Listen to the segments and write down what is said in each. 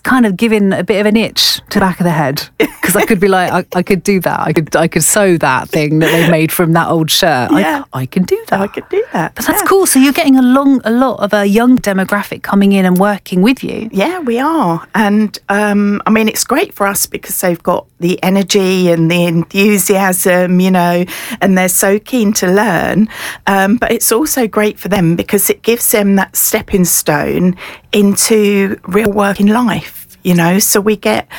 kind of giving a bit of an itch to the back of the head, because I could be like, I could do that. I could sew that thing that they made from that old shirt. Yeah. I can do that. I could do that. But that's cool. So you're getting a lot of a young demographic coming in and working with you. Yeah, we are. And I mean, it's great for us because they've got the energy and the enthusiasm, you know, and they're so keen to learn. But it's also great for them because it gives them that stepping stone into real working life, you know. So we get...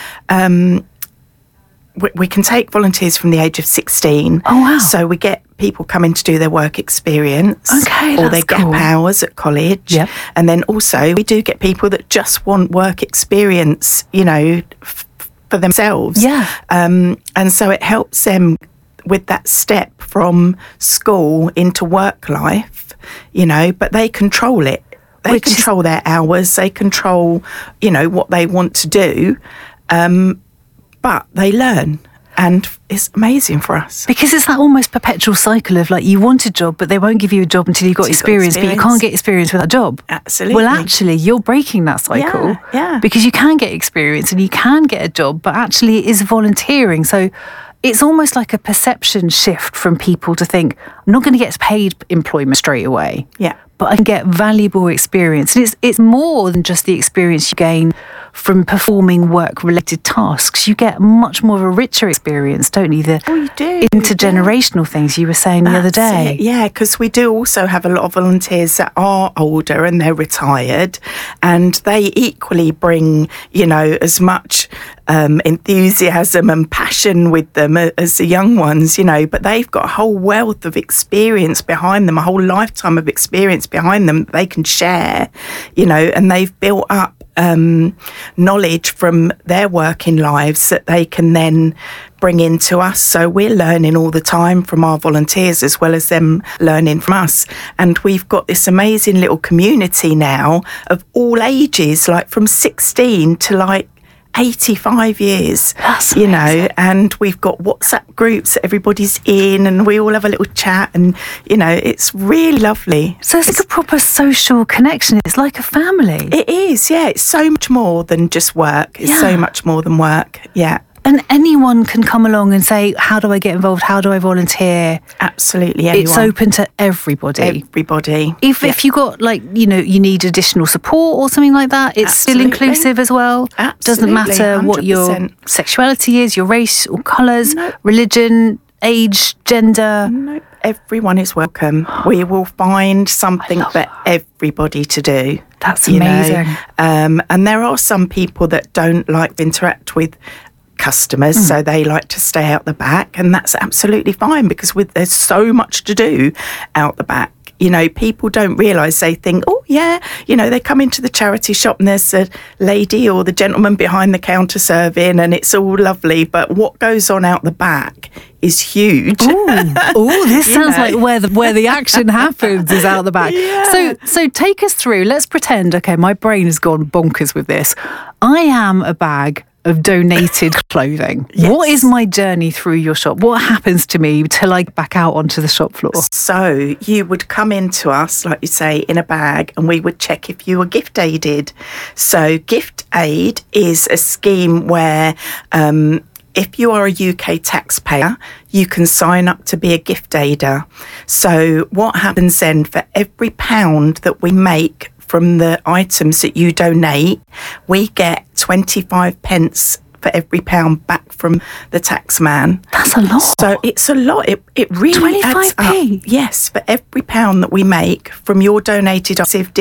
we can take volunteers from the age of 16. Oh, wow. So we get people coming to do their work experience. Okay, or their that's cool. gap hours at college. Yep. And then also we do get people that just want work experience, you know, for themselves. Yeah. And so it helps them with that step from school into work life, you know, but they control it. They control their hours. They control, you know, what they want to do. But they learn, and it's amazing for us. Because it's that almost perpetual cycle of like, you want a job, but they won't give you a job until you've got experience, but you can't get experience without a job. Absolutely. Well, actually, you're breaking that cycle. Yeah. Because you can get experience and you can get a job, but actually it is volunteering. So it's almost like a perception shift from people to think, I'm not going to get paid employment straight away. Yeah. But I can get valuable experience. And it's more than just the experience you gain from performing work-related tasks. You get much more of a richer experience, don't you? You do. Intergenerational things you were saying the other day. Yeah, because we do also have a lot of volunteers that are older and they're retired, and they equally bring, you know, as much enthusiasm and passion with them as the young ones, you know, but they've got a whole wealth of experience behind them, a whole lifetime of experience behind them that they can share, you know, and they've built up knowledge from their working lives that they can then bring into us. So we're learning all the time from our volunteers as well as them learning from us. And we've got this amazing little community now of all ages, like from 16 to like 85 years. That's you amazing. know, and we've got WhatsApp groups that everybody's in, and we all have a little chat, and you know, it's really lovely. So it's like a proper social connection. It's like a family. It is, yeah. It's so much more than just work. It's so much more than work. Yeah. And anyone can come along and say, how do I get involved? How do I volunteer? Absolutely, anyone. It's open to everybody. Everybody. If you got, like, you know, you need additional support or something like that, it's still inclusive as well. Absolutely. Doesn't matter what your 100%. sexuality is, your race or colours, No. religion, age, gender. No, everyone is welcome. We will find something for everybody to do. That's you know. amazing. And there are some people that don't like to interact with customers, so they like to stay out the back, and that's absolutely fine because there's so much to do out the back. You know, people don't realise, they think, oh yeah, you know, they come into the charity shop and there's a lady or the gentleman behind the counter serving and it's all lovely, but what goes on out the back is huge. Oh, this sounds like where the action happens is out the back. Yeah. So take us through. Let's pretend, okay, my brain has gone bonkers with this. I am a bag of donated clothing. Yes. What is my journey through your shop? What happens to me till I get back out onto the shop floor? So you would come into us, like you say, in a bag, and we would check if you were gift aided. So gift aid is a scheme where if you are a UK taxpayer, you can sign up to be a gift aider. So what happens then, for every £1 that we make from the items that you donate, we get 25 pence for every £1 back from the tax man. That's a lot. So it's a lot. It really adds up. 25p? Yes, for every £1 that we make from your donated